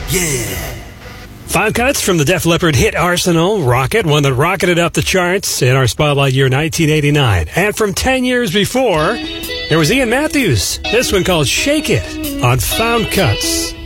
Yeah. Five cuts from the Def Leppard hit Arsenal, Rocket, one that rocketed up the charts in our spotlight year 1989. And from 10 years before, there was Ian Matthews. This one called Shake It on Found Cuts.